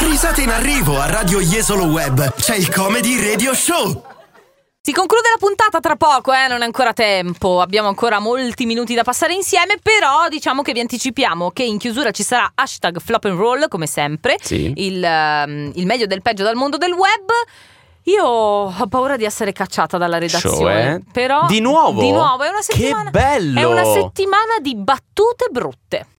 Risate in arrivo a Radio Jesolo Web. C'è il Comedy Radio Show. Si conclude la puntata tra poco, non è ancora tempo, abbiamo ancora molti minuti da passare insieme, però diciamo che vi anticipiamo che in chiusura ci sarà #flop&roll come sempre, sì. il meglio del peggio dal mondo del web. Io ho paura di essere cacciata dalla redazione, però Di nuovo? è una settimana. Che bello! È una settimana di battute brutte.